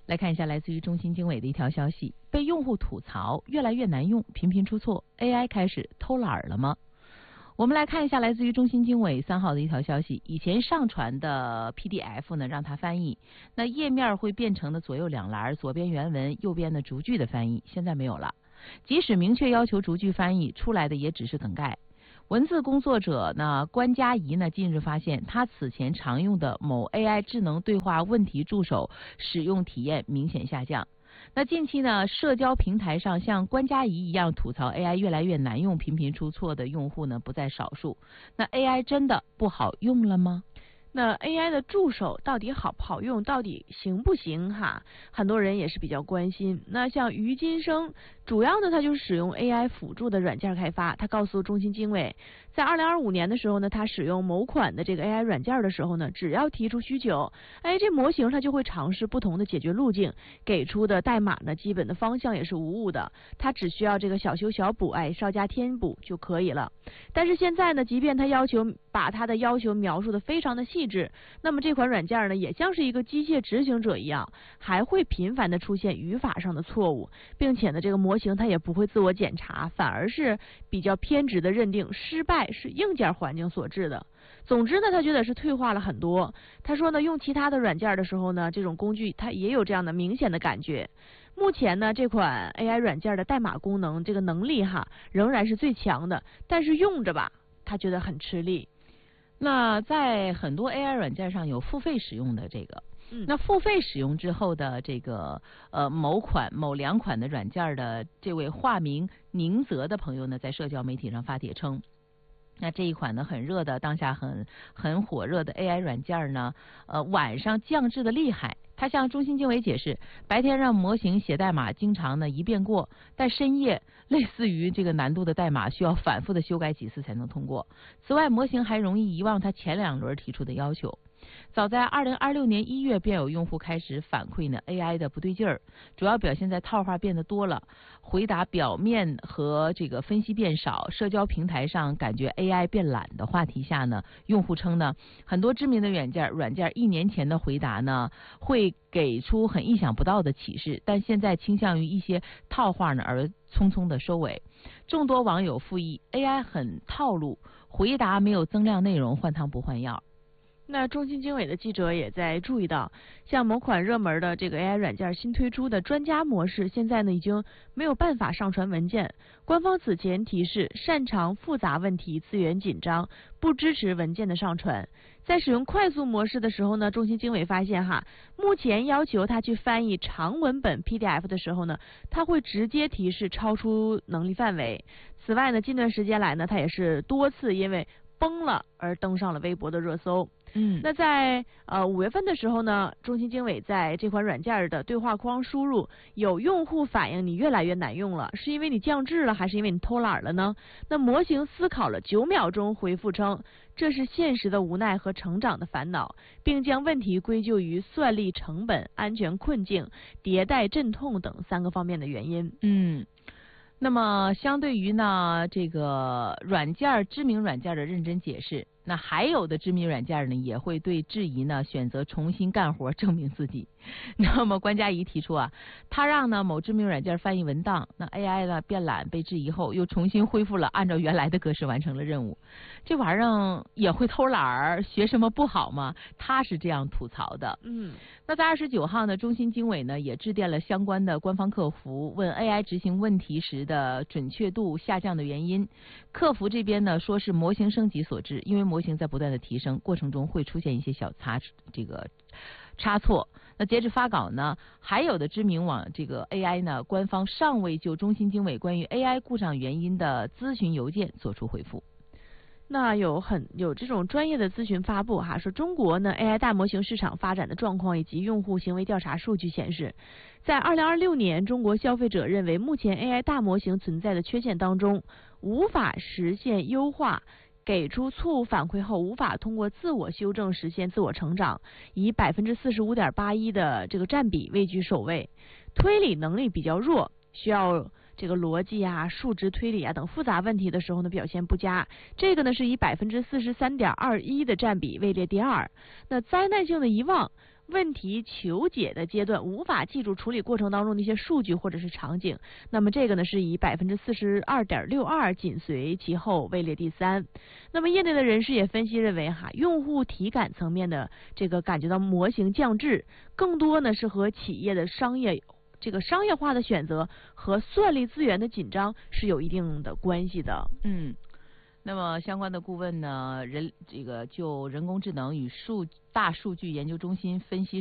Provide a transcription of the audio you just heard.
来看一下来自于中信经纬的一条消息，被用户吐槽越来越难用，频频出错 ，AI 开始偷懒了吗？我们来看一下来自于中信经纬3号的一条消息，以前上传的 PDF 呢让它翻译，那页面会变成的左右两栏，左边原文，右边的逐句的翻译，现在没有了。即使明确要求逐句翻译，出来的也只是梗概。文字工作者呢，关佳怡呢，近日发现他此前常用的某 AI 智能对话问题助手使用体验明显下降。那近期呢，社交平台上像关佳怡一样吐槽 AI 越来越难用、频频出错的用户呢，不在少数。那 AI 真的不好用了吗？ 那 AI 的助手到底好不好用，到底行不行哈？很多人也是比较关心。那像于金生，主要呢他就是使用 AI 辅助的软件开发。他告诉中信经纬，在2025年的时候呢，他使用某款的这个 AI 软件的时候呢，只要提出需求，这模型它就会尝试不同的解决路径，给出的代码呢，基本的方向也是无误的。它只需要这个小修小补，稍加添补就可以了。但是现在呢，即便他要求把他的要求描述的非常的细致，那么这款软件呢，也像是一个机械执行者一样，还会频繁的出现语法上的错误，并且呢，这个模型它也不会自我检查，反而是比较偏执的认定失败是硬件环境所致的。总之呢，他觉得是退化了很多。他说呢，用其他的软件的时候呢，这种工具它也有这样的明显的感觉。目前呢，这款 AI 软件的代码功能这个能力仍然是最强的，但是用着吧，他觉得很吃力。 那在很多 AI 软件上有付费使用的这个，那付费使用之后的这个某两款的软件的这位化名宁泽的朋友呢，在社交媒体上发帖称，那这一款呢很热的，当下很火热的 AI 软件呢，晚上降智的厉害。他向中信经纬解释，白天让模型写代码，经常呢一遍过，但深夜类似于这个难度的代码，需要反复的修改几次才能通过。此外，模型还容易遗忘他前2轮提出的要求。早在2026年1月，便有用户开始反馈呢 AI 的不对劲儿，主要表现在套话变得多了，回答表面和这个分析变少，社交平台上感觉 AI 变懒的话题下呢，用户称呢，很多知名的软件1年前的回答呢，会给出很意想不到的启示，但现在倾向于一些套话呢而匆匆的收尾。众多网友附议 AI 很套路，回答没有增量内容，换汤不换药。 那中信经纬的记者也在注意到，像某款热门的这个 AI 软件新推出的专家模式，现在呢已经没有办法上传文件。官方此前提示，擅长复杂问题，资源紧张，不支持文件的上传。在使用快速模式的时候呢，中信经纬发现目前要求他去翻译长文本 PDF 的时候呢，他会直接提示超出能力范围。此外呢，近段时间来呢，他也是多次因为崩了而登上了微博的热搜。那在5月份的时候呢，中信经纬在这款软件的对话框输入，有用户反映你越来越难用了，是因为你降智了，还是因为你偷懒了呢？那模型思考了9秒钟，回复称这是现实的无奈和成长的烦恼，并将问题归咎于算力成本、安全困境、迭代阵痛等3个方面的原因。 那么相对于呢这个知名软件的认真解释，那还有的知名软件呢也会对质疑呢选择重新干活证明自己。那么关佳怡提出他让呢某知名软件翻译文档，那 AI 呢变懒被质疑后又重新恢复了按照原来的格式完成了任务。这玩意儿也会偷懒儿，学什么不好吗？他是这样吐槽的。那在29号呢，中信经纬呢也致电了相关的官方客服，问 AI 执行问题时的准确度下降的原因。客服这边呢说是模型升级所致，因为模型在不断的提升过程中会出现一些小差错。那截至发稿呢，还有的知名这个 AI 呢官方尚未就中信经纬关于 AI 故障原因的咨询邮件做出回复。 那有这种专业的咨询发布说中国呢 AI 大模型市场发展的状况以及用户行为调查数据显示，在2026年，中国消费者认为目前 AI 大模型存在的缺陷当中，无法实现优化，给出错误反馈后无法通过自我修正实现自我成长，以45.81%的这个占比位居首位。推理能力比较弱，需要这个逻辑数值推理等复杂问题的时候呢，表现不佳。这个呢是以43.21%的占比位列第2。那灾难性的遗忘， 问题求解的阶段无法记住处理过程当中的一些数据或者是场景，那么这个呢是以42.62%紧随其后，位列第3。那么业内的人士也分析认为用户体感层面的这个感觉到模型降智，更多呢是和企业的商业化的选择和算力资源的紧张是有一定的关系的。 那么相关的顾问呢，就人工智能与大数据研究中心分析